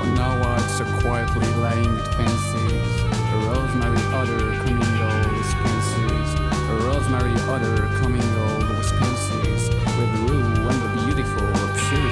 now so quietly laying with fences. A rosemary odor coming those fences. A rosemary odor coming